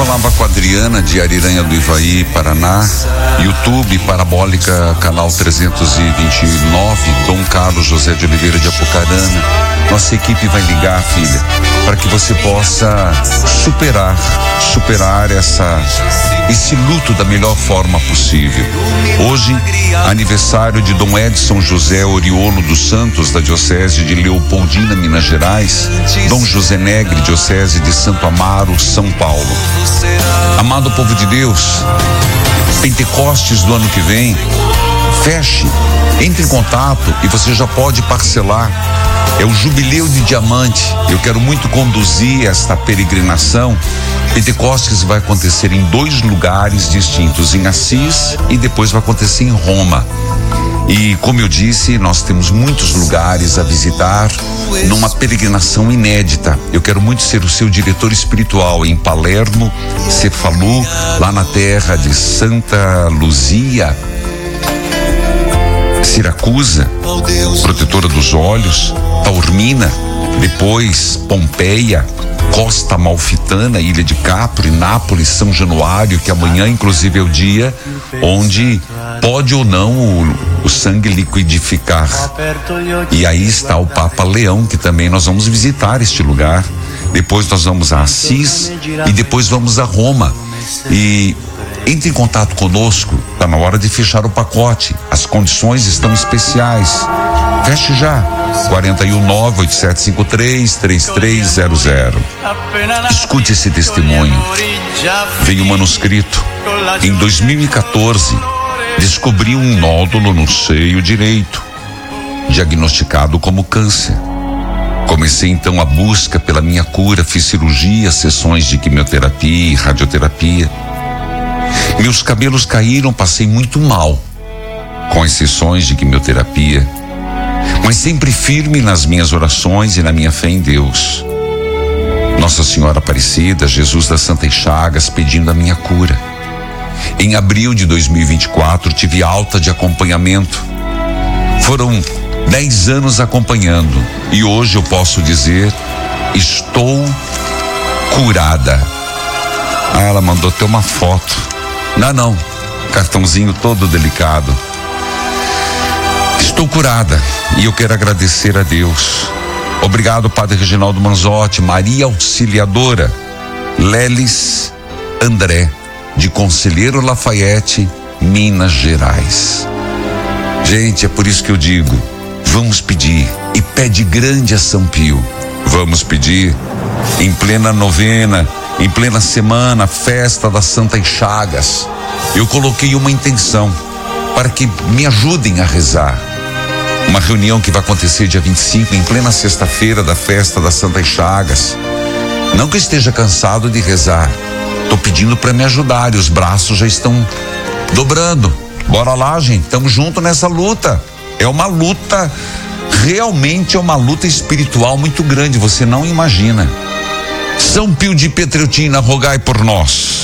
falava com a Adriana de Ariranha do Ivaí, Paraná. YouTube, Parabólica, canal 329, Dom Carlos José de Oliveira de Apucarana. Nossa equipe vai ligar, filha, para que você possa superar esse luto da melhor forma possível. Hoje, aniversário de Dom Edson José Oriolo dos Santos, da Diocese de Leopoldina, Minas Gerais. Dom José Negre, Diocese de Santo Amaro, São Paulo. Amado povo de Deus, Pentecostes do ano que vem, feche, entre em contato e você já pode parcelar. É o Jubileu de Diamante. Eu quero muito conduzir esta peregrinação. Pentecostes vai acontecer em 2 lugares distintos, em Assis e depois vai acontecer em Roma. E como eu disse, nós temos muitos lugares a visitar numa peregrinação inédita. Eu quero muito ser o seu diretor espiritual em Palermo, Cefalu, lá na terra de Santa Luzia, Siracusa, protetora dos olhos, Taormina, depois Pompeia, Costa Amalfitana, Ilha de Capri, Nápoles, São Januário, que amanhã inclusive é o dia onde pode ou não o sangue liquidificar. E aí está o Papa Leão, que também nós vamos visitar este lugar. Depois nós vamos a Assis e depois vamos a Roma. E entre em contato conosco, está na hora de fechar o pacote. As condições estão especiais. Feche já. 419-8753-3300. Escute esse testemunho. Veio um manuscrito. Em 2014, descobri um nódulo no seio direito, diagnosticado como câncer. Comecei então a busca pela minha cura, fiz cirurgia, sessões de quimioterapia e radioterapia. Meus cabelos caíram, passei muito mal com as sessões de quimioterapia, mas sempre firme nas minhas orações e na minha fé em Deus. Nossa Senhora Aparecida, Jesus das Santas Chagas, pedindo a minha cura. Em abril de 2024, tive alta de acompanhamento. Foram 10 anos acompanhando e hoje eu posso dizer, estou curada. Ela mandou até uma foto. Não, cartãozinho todo delicado. Estou curada e eu quero agradecer a Deus. Obrigado, Padre Reginaldo Manzotti, Maria Auxiliadora, Lelis André, de Conselheiro Lafayette, Minas Gerais. Gente, é por isso que eu digo, vamos pedir, e pede grande a São Pio. Vamos pedir em plena novena, em plena semana, festa das Santas Chagas. Eu coloquei uma intenção para que me ajudem a rezar. Uma reunião que vai acontecer dia 25, em plena sexta-feira da festa das Santas Chagas. Não que eu esteja cansado de rezar, estou pedindo para me ajudar e os braços já estão dobrando. Bora lá, gente, estamos juntos nessa luta. É uma luta, realmente é uma luta espiritual muito grande, você não imagina. São Pio de Petreutina, rogai por nós.